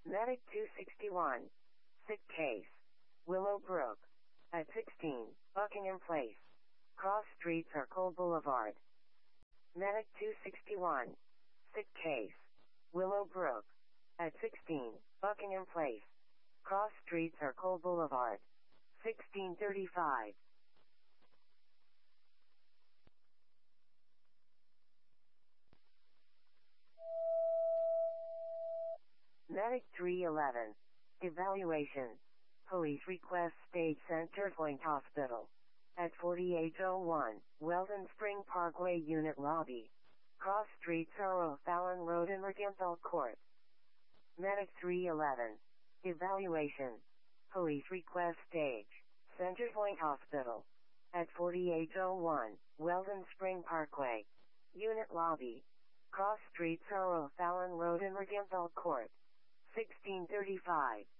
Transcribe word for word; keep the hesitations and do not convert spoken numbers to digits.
Medic two sixty-one. Sick case. Willowbrook. At sixteen, Buckingham Place. Cross Street Circle Boulevard. Medic two sixty-one. Sick case. Willowbrook. At sixteen, Buckingham Place. Cross Street Circle Boulevard. sixteen thirty-five. Medic three eleven. Evaluation. Police request stage Center Point Hospital. At forty-eight oh one, Weldon Spring Parkway Unit Lobby. Cross Street Sorrow Fallon Road in Mercantile Court. Medic three eleven. Evaluation. Police request stage Center Point Hospital. At forty-eight oh one, Weldon Spring Parkway. Unit Lobby. Cross Street Sorrow Fallon Road in Mercantile Court. sixteen thirty-five.